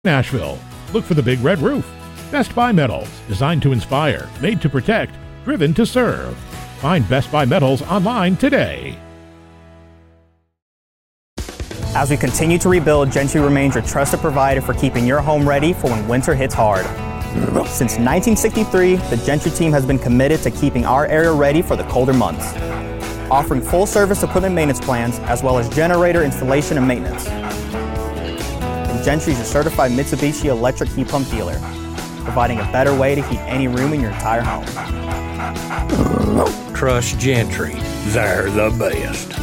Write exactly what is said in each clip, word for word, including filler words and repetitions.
Nashville. Look for the big red roof. Best Buy Metals, designed to inspire, made to protect, driven to serve. Find Best Buy Metals online today. As we continue to rebuild, Gentry remains your trusted provider for keeping your home ready for when winter hits hard. Since nineteen sixty-three, the Gentry team has been committed to keeping our area ready for the colder months, offering full-service equipment maintenance plans as well as generator installation and maintenance. And Gentry is a certified Mitsubishi electric heat pump dealer, providing a better way to heat any room in your entire home. Trust Gentry. They're the best.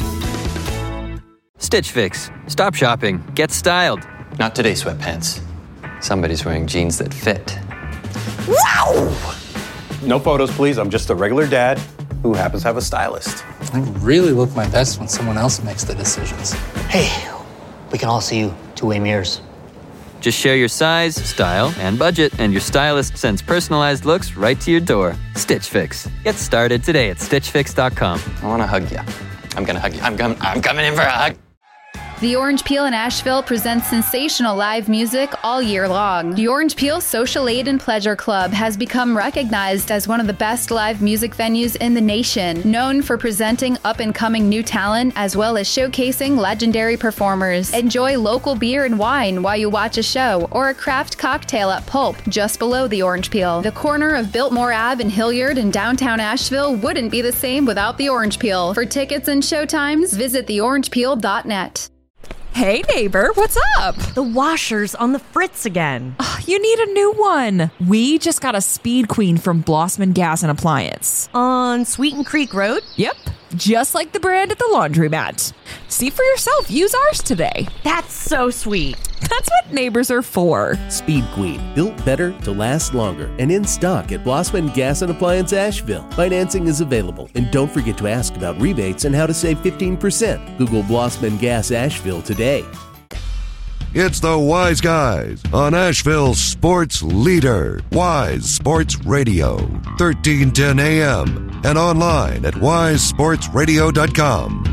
Stitch Fix. Stop shopping. Get styled. Not today, sweatpants. Somebody's wearing jeans that fit. Wow! No photos, please. I'm just a regular dad who happens to have a stylist. I really look my best when someone else makes the decisions. Hey, we can all see you two-way mirrors. Just share your size, style, and budget, and your stylist sends personalized looks right to your door. Stitch Fix. Get started today at stitch fix dot com. I want to hug you. I'm going to hug you. I'm, com- I'm coming in for a hug. The Orange Peel in Asheville presents sensational live music all year long. The Orange Peel Social Aid and Pleasure Club has become recognized as one of the best live music venues in the nation, known for presenting up-and-coming new talent as well as showcasing legendary performers. Enjoy local beer and wine while you watch a show or a craft cocktail at Pulp just below the Orange Peel. The corner of Biltmore Avenue in Hilliard in downtown Asheville wouldn't be the same without the Orange Peel. For tickets and showtimes, visit the orange peel dot net. Hey neighbor, what's up? The washer's on the fritz again. Oh, you need a new one. We just got a Speed Queen from Blossman Gas and Appliance. On Sweeten Creek Road? Yep, just like the brand at the laundromat. See for yourself, use ours today. That's so sweet. That's what neighbors are for. Speed Queen, built better to last longer and in stock at Blossman Gas and Appliance Asheville. Financing is available, and don't forget to ask about rebates and how to save fifteen percent. Google Blossman Gas Asheville today. It's the Wise Guys on Asheville's sports leader, Wise Sports Radio, thirteen ten A M and online at wise sports radio dot com.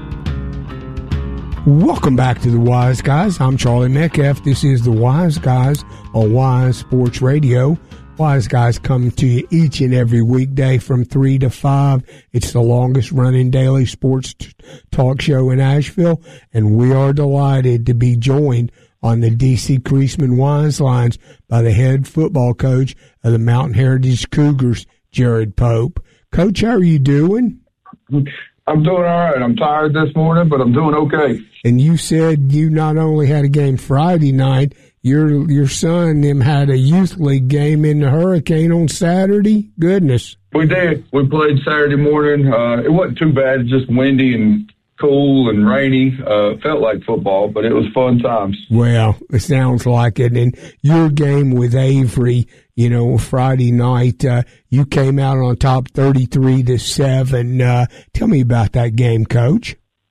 Welcome back to the Wise Guys. I'm Charlie Metcalf. This is the Wise Guys on Wise Sports Radio. Wise Guys come to you each and every weekday from three to five. It's the longest running daily sports t- talk show in Asheville, and we are delighted to be joined on the D C Creasman Wise Lines by the head football coach of the Mountain Heritage Cougars, Jared Pope. Coach, how are you doing? I'm doing all right. I'm tired this morning, but I'm doing okay. And you said you not only had a game Friday night, your your son them had a youth league game in the Hurricane on Saturday. Goodness. We did. We played Saturday morning. Uh, it wasn't too bad. It's just windy and cool and rainy. Uh, felt like football, but it was fun times. Well, it sounds like it. And your game with Avery, you know, Friday night, uh, you came out on top thirty-three to seven. Uh, tell me about that game, Coach.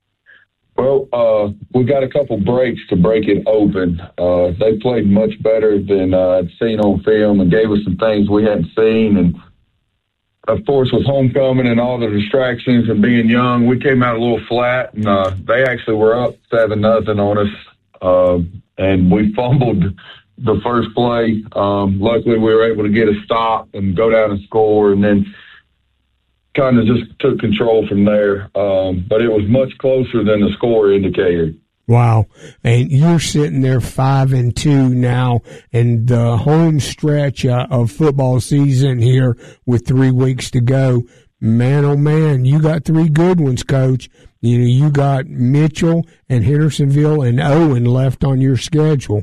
Well, uh, we got a couple breaks to break it open. Uh, they played much better than uh, I'd seen on film and gave us some things we hadn't seen. And, of course, with homecoming and all the distractions and being young, we came out a little flat. And uh, they actually were up seven nothing on us, uh, and we fumbled the first play. Um, luckily, we were able to get a stop and go down and score, and then kind of just took control from there. Um, but it was much closer than the score indicated. Wow. And you're sitting there five and two now, and the home stretch uh, of football season here with three weeks to go. Man, oh man, you got three good ones, Coach. You know, you got Mitchell and Hendersonville and Owen left on your schedule.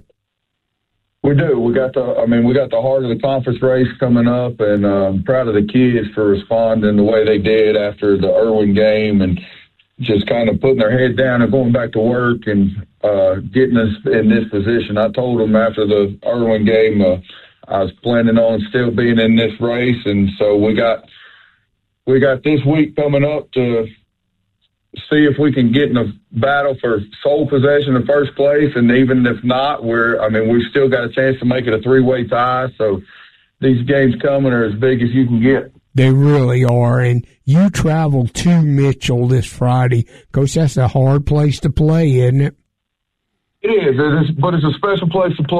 We do. We got the. I mean, we got the heart of the conference race coming up, and uh, I'm proud of the kids for responding the way they did after the Irwin game, and just kind of putting their head down and going back to work and uh, getting us in this position. I told them after the Irwin game, uh, I was planning on still being in this race, and so we got we got this week coming up to see if we can get in a battle for sole possession in first place, and even if not, we're I mean we've still got a chance to make it a three-way tie. So these games coming are as big as you can get. They really are, and you travel to Mitchell this Friday. Coach, that's a hard place to play, isn't it? It is, it is, but it's a special place to play.